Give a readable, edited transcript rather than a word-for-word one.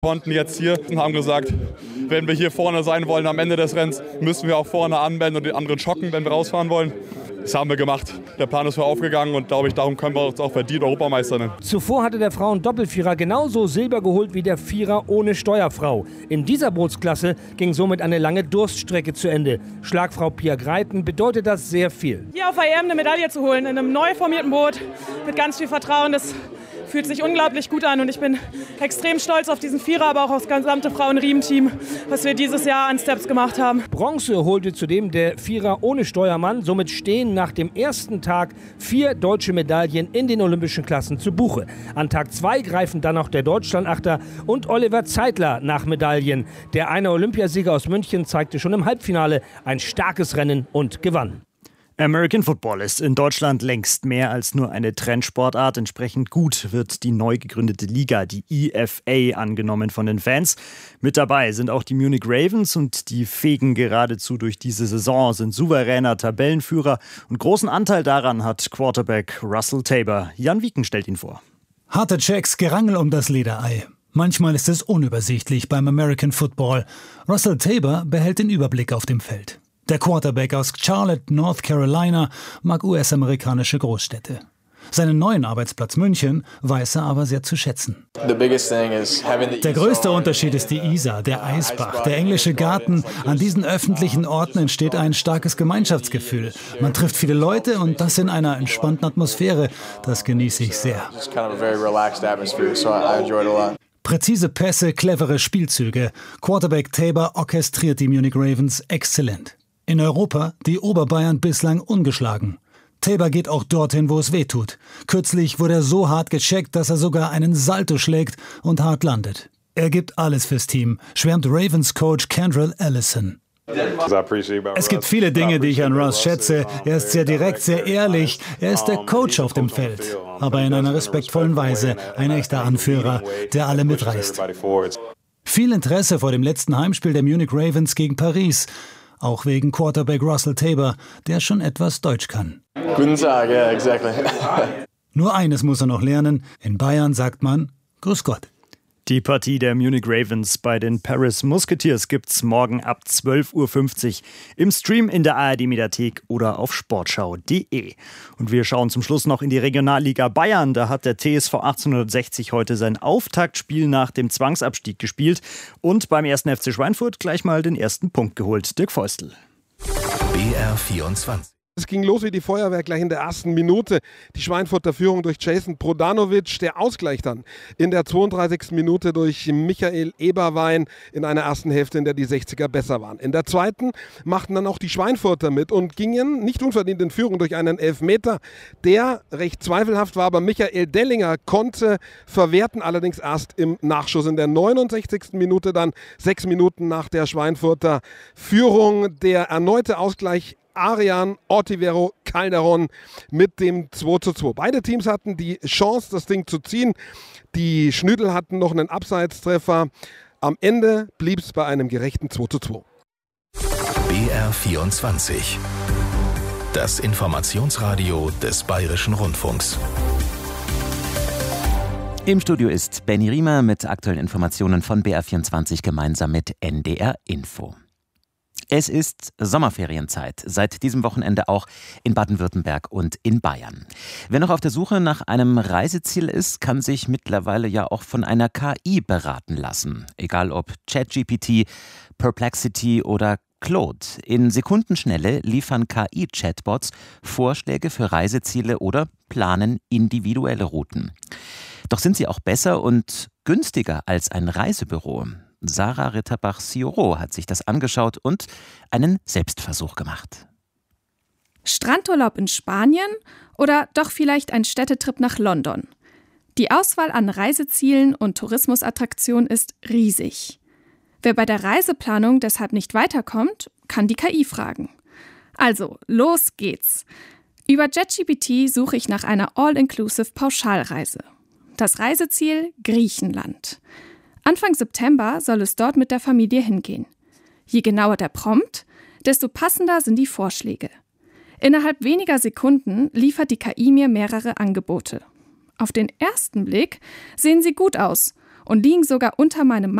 konnten jetzt hier und haben gesagt, wenn wir hier vorne sein wollen am Ende des Rennens, müssen wir auch vorne anmelden und den anderen schocken, wenn wir rausfahren wollen. Das haben wir gemacht. Der Plan ist aufgegangen und glaube ich, darum können wir uns auch verdient Europameister nennen. Zuvor hatte der Frauen-Doppelvierer genauso Silber geholt wie der Vierer ohne Steuerfrau. In dieser Bootsklasse ging somit eine lange Durststrecke zu Ende. Schlagfrau Pia Greiten bedeutet das sehr viel. Hier auf der EM eine Medaille zu holen, in einem neu formierten Boot mit ganz viel Vertrauen, das fühlt sich unglaublich gut an und ich bin extrem stolz auf diesen Vierer, aber auch auf das gesamte Frauen-Riemen-Team, was wir dieses Jahr an Steps gemacht haben. Bronze holte zudem der Vierer ohne Steuermann. Somit stehen nach dem ersten Tag 4 deutsche Medaillen in den olympischen Klassen zu Buche. An Tag 2 greifen dann noch der Deutschlandachter und Oliver Zeitler nach Medaillen. Der eine Olympiasieger aus München zeigte schon im Halbfinale ein starkes Rennen und gewann. American Football ist in Deutschland längst mehr als nur eine Trendsportart. Entsprechend gut wird die neu gegründete Liga, die EFA, angenommen von den Fans. Mit dabei sind auch die Munich Ravens und die fegen geradezu durch diese Saison, sind souveräner Tabellenführer und großen Anteil daran hat Quarterback Russell Tabor. Jan Wieken stellt ihn vor. Harte Checks, Gerangel um das Lederei. Manchmal ist es unübersichtlich beim American Football. Russell Tabor behält den Überblick auf dem Feld. Der Quarterback aus Charlotte, North Carolina, mag US-amerikanische Großstädte. Seinen neuen Arbeitsplatz München weiß er aber sehr zu schätzen. Der größte Unterschied ist die Isar, der Eisbach, der englische Garten. An diesen öffentlichen Orten entsteht ein starkes Gemeinschaftsgefühl. Man trifft viele Leute und das in einer entspannten Atmosphäre. Das genieße ich sehr. Präzise Pässe, clevere Spielzüge. Quarterback Tabor orchestriert die Munich Ravens exzellent. In Europa die Oberbayern bislang ungeschlagen. Tabor geht auch dorthin, wo es weh tut. Kürzlich wurde er so hart gecheckt, dass er sogar einen Salto schlägt und hart landet. Er gibt alles fürs Team, schwärmt Ravens-Coach Kendrell Ellison. Es gibt viele Dinge, die ich an Russ schätze. Er ist sehr direkt, sehr ehrlich. Er ist der Coach auf dem Feld, aber in einer respektvollen Weise. Ein echter Anführer, der alle mitreißt. Viel Interesse vor dem letzten Heimspiel der Munich Ravens gegen Paris. Auch wegen Quarterback Russell Tabor, der schon etwas Deutsch kann. Guten Tag, ja, exactly. Nur eines muss er noch lernen. In Bayern sagt man Grüß Gott. Die Partie der Munich Ravens bei den Paris Musketeers gibt's morgen ab 12:50 Uhr im Stream in der ARD-Mediathek oder auf sportschau.de. Und wir schauen zum Schluss noch in die Regionalliga Bayern. Da hat der TSV 1860 heute sein Auftaktspiel nach dem Zwangsabstieg gespielt und beim 1. FC Schweinfurt gleich mal den ersten Punkt geholt. Dirk Feustel. BR24. Es ging los wie die Feuerwehr gleich in der ersten Minute. Die Schweinfurter Führung durch Jason Prodanovic, der Ausgleich dann in der 32. Minute durch Michael Eberwein in einer ersten Hälfte, in der die 60er besser waren. In der zweiten machten dann auch die Schweinfurter mit und gingen nicht unverdient in Führung durch einen Elfmeter, der recht zweifelhaft war, aber Michael Dellinger konnte verwerten, allerdings erst im Nachschuss. In der 69. Minute dann, 6 Minuten nach der Schweinfurter Führung, der erneute Ausgleich Arian Ortivero Calderon mit dem 2:2. Beide Teams hatten die Chance, das Ding zu ziehen. Die Schnüdel hatten noch einen Abseitstreffer. Am Ende blieb es bei einem gerechten 2:2. BR24. Das Informationsradio des Bayerischen Rundfunks. Im Studio ist Benny Riemer mit aktuellen Informationen von BR24 gemeinsam mit NDR Info. Es ist Sommerferienzeit, seit diesem Wochenende auch in Baden-Württemberg und in Bayern. Wer noch auf der Suche nach einem Reiseziel ist, kann sich mittlerweile ja auch von einer KI beraten lassen. Egal ob ChatGPT, Perplexity oder Claude. In Sekundenschnelle liefern KI-Chatbots Vorschläge für Reiseziele oder planen individuelle Routen. Doch sind sie auch besser und günstiger als ein Reisebüro? Sarah Ritterbach-Sioro hat sich das angeschaut und einen Selbstversuch gemacht. Strandurlaub in Spanien oder doch vielleicht ein Städtetrip nach London? Die Auswahl an Reisezielen und Tourismusattraktionen ist riesig. Wer bei der Reiseplanung deshalb nicht weiterkommt, kann die KI fragen. Also, los geht's. Über ChatGPT suche ich nach einer All-Inclusive-Pauschalreise. Das Reiseziel Griechenland. Anfang September soll es dort mit der Familie hingehen. Je genauer der Prompt, desto passender sind die Vorschläge. Innerhalb weniger Sekunden liefert die KI mir mehrere Angebote. Auf den ersten Blick sehen sie gut aus und liegen sogar unter meinem